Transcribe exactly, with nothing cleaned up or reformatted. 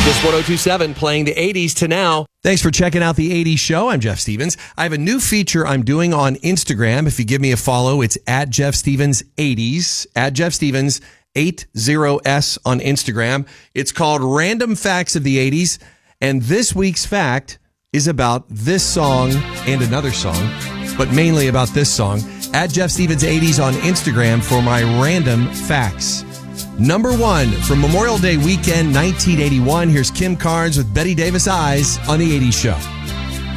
Kiss one oh two point seven playing the eighties to now. Thanks for checking out the eighties show. I'm Jeff Stevens. I have a new feature I'm doing on Instagram. If you give me a follow, it's at Jeff Stevens eighties, at Jeff Stevens eighty S on Instagram. It's called Random Facts of the eighties. And this week's fact is about this song and another song, but mainly about this song. At Jeff Stevens eighties on Instagram for my random facts. Number one, from Memorial Day weekend nineteen eighty-one, here's Kim Carnes with Betty Davis Eyes on the eighties show.